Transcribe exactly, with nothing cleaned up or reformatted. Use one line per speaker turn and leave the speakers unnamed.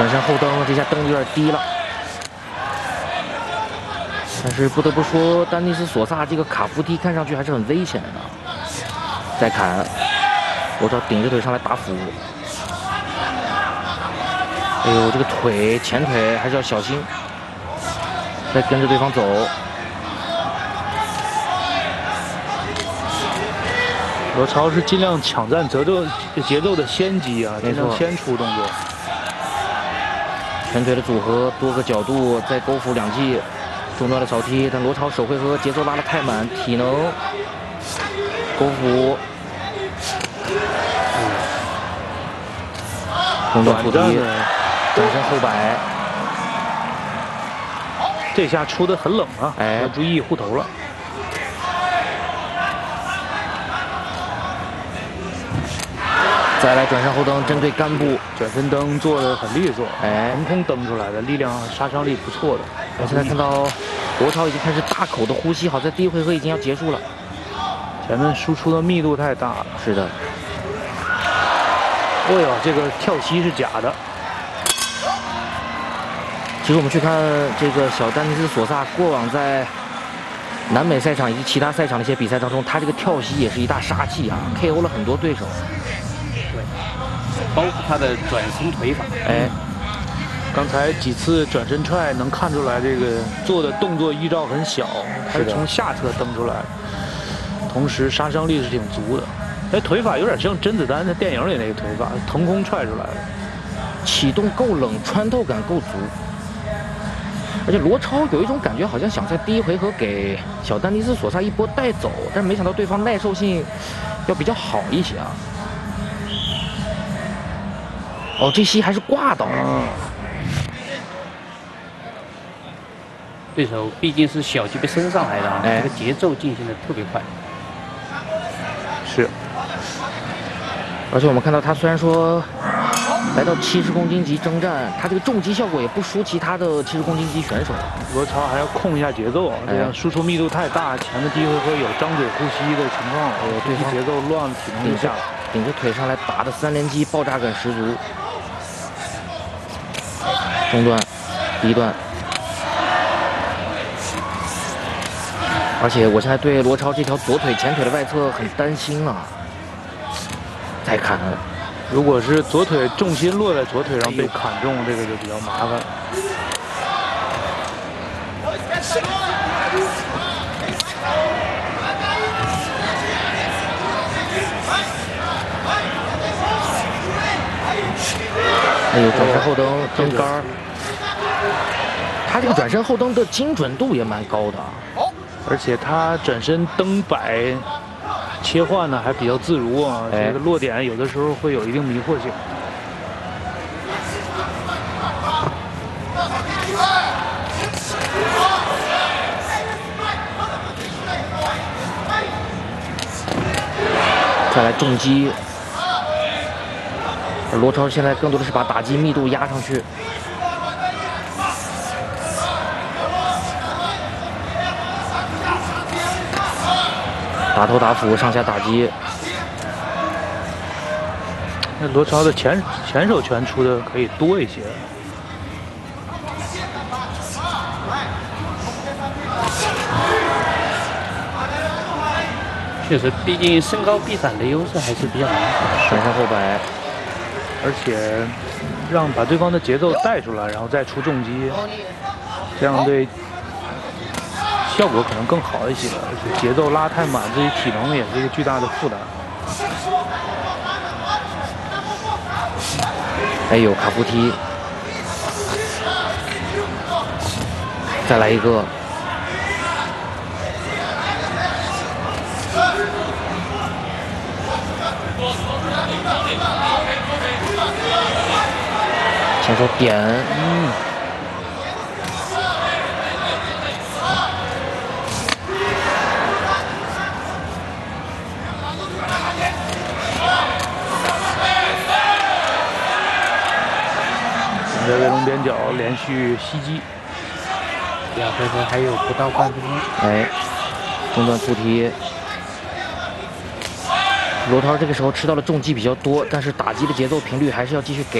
转身后蹬，这下蹬的有点低了。但是不得不说，丹尼斯·索萨这个卡夫踢看上去还是很危险的。再砍，罗超顶着腿上来打俯。哎呦，这个腿前腿还是要小心。再跟着对方走。
罗超是尽量抢占节奏节奏的先机啊，尽量先出动作。
拳腿的组合，多个角度，再勾伏两记，中段的扫踢，但罗超首回合节奏拉得太满，体能勾伏，中段突踢，转身后摆，
这下出的很冷啊，
哎，
要注意护头了。
再来转身后蹬，针对杆部，
转身蹬做的很利索，
哎，
横空蹬出来的，力量杀伤力不错的。
我现在看到罗超已经开始大口的呼吸，好在第一回合已经要结束了。
前面输出的密度太大了。
是的。
哦呦，这个跳膝是假的。
其实我们去看这个小丹尼斯·索萨过往在南美赛场以及其他赛场的一些比赛当中，他这个跳膝也是一大杀器啊 ，K O 了很多对手。
包括他的转身腿法，
哎，
刚才几次转身踹能看出来，这个做的动作预兆很小，他是从下侧蹬出来，同时杀伤力是挺足的。哎，腿法有点像甄子丹在电影里那个腿法，腾空踹出来的，
启动够冷，穿透感够足。而且罗超有一种感觉，好像想在第一回合给小丹尼斯·索萨一波带走，但是没想到对方耐受性要比较好一些啊。 哦，这膝还是挂倒了。
对手毕竟是小级别升上来的啊，
哎、
这个节奏进行的特别快。
是。
而且我们看到他虽然说来到七十公斤级征战，他这个重击效果也不输其他的七十公斤级选手。
罗超还要控一下节奏，这样输出密度太大，前面第一回合有张嘴呼吸的情况，哦，对方节奏乱了，体能就下。
顶着腿上来打的三连击，爆炸感十足。 中段，低段，而且我现在对罗超这条左腿前腿的外侧很担心啊。再砍，
如果是左腿重心落在左腿上被砍中，这个就比较麻烦。
哎呦，转身后蹬蹬杆儿，他这个转身后蹬的精准度也蛮高的，
而且他转身蹬摆切换呢还比较自如啊，
哎、
这个落点有的时候会有一定迷惑性。
再来重击。 而罗超现在更多的是把打击密度压上去。打头打腹，上下打击。
那罗超的前前手拳出的可以多一些。
确实，毕竟身高臂展的优势还是比较明显。
转身后摆。
而且让把对方的节奏带出来，然后再出重击，这样对效果可能更好一些。而且节奏拉太满，对于体能也是一个巨大的负担。
哎呦，卡夫踢，再来一个。 前手点，嗯，
在围龙边角连续袭击，
两回合还有不到半分钟。
哎，中段突踢。 罗超这个时候吃到了重击比较多，但是打击的节奏频率还是要继续给。